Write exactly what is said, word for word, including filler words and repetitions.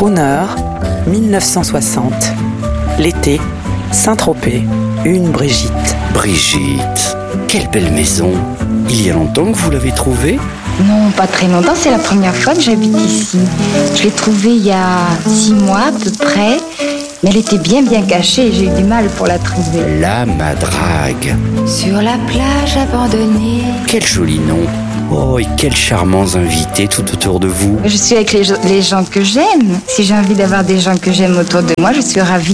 Crooner, dix-neuf cent soixante. L'été, Saint-Tropez, une Brigitte. Brigitte, quelle belle maison. Il y a longtemps que vous l'avez trouvée ? Non, pas très longtemps, c'est la première fois que j'habite ici. Je l'ai trouvée il y a six mois à peu près, mais elle était bien bien cachée et j'ai eu du mal pour la trouver. La Madrague. Sur la plage abandonnée. Quel joli nom. Oh, et quels charmants invités tout autour de vous. Je suis avec les, les gens que j'aime. Si j'ai envie d'avoir des gens que j'aime autour de moi, je suis ravie